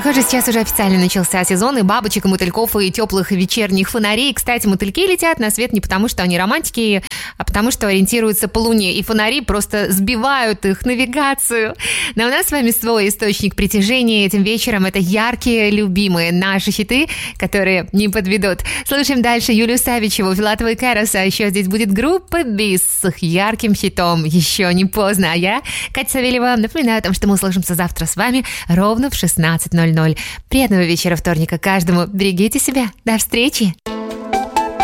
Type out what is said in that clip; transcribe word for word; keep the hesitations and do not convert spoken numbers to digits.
Похоже, сейчас уже официально начался сезон и бабочек, и мотыльков, и теплых вечерних фонарей. Кстати, мотыльки летят на свет не потому, что они романтики, а потому, что ориентируются по луне. И фонари просто сбивают их навигацию. Но у нас с вами свой источник притяжения этим вечером. Это яркие, любимые наши хиты, которые не подведут. Слушаем дальше Юлию Савичеву, Филатова и Кэрос. А еще здесь будет группа Бис с их ярким хитом «Еще не поздно». А я, Катя Савельева, напоминаю о том, что мы услышимся завтра с вами ровно в шестнадцать ноль ноль. Приятного вечера вторника каждому. Берегите себя. До встречи.